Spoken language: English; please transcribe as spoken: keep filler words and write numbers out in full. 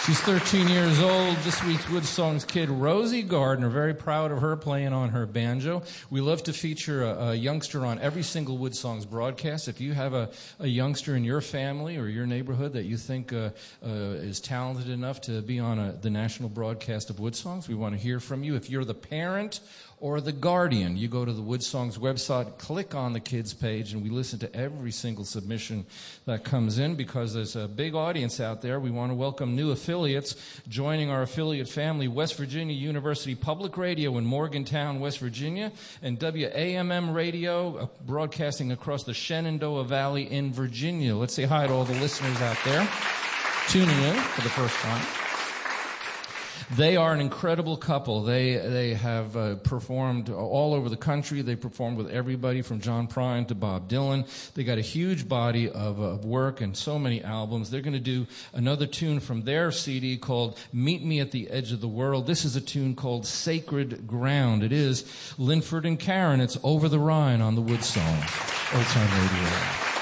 She's thirteen years old. This week's Wood Songs kid, Rosie Gardner. Very proud of her playing on her banjo. We love to feature a, a youngster on every single Wood Songs broadcast. If you have a, a youngster in your family or your neighborhood that you think uh, uh, is talented enough to be on a, the national broadcast of Wood Songs, we want to hear from you. If you're the parent or the guardian, you go to the Wood Songs website, click on the kids page, and we listen to every single submission that comes in because there's a big audience out there. We want to welcome new affiliates joining our affiliate family, West Virginia University Public Radio in Morgantown, West Virginia, and W A M M Radio uh, broadcasting across the Shenandoah Valley in Virginia. Let's say hi to all the listeners out there tuning in for the first time. They are an incredible couple. They they have uh, performed all over the country. They performed with everybody from John Prine to Bob Dylan. They got a huge body of, of work and so many albums. They're going to do another tune from their C D called Meet Me at the Edge of the World. This is a tune called Sacred Ground. It is Linford and Karen. It's Over the Rhine on the Wood Song. Old Time Radio.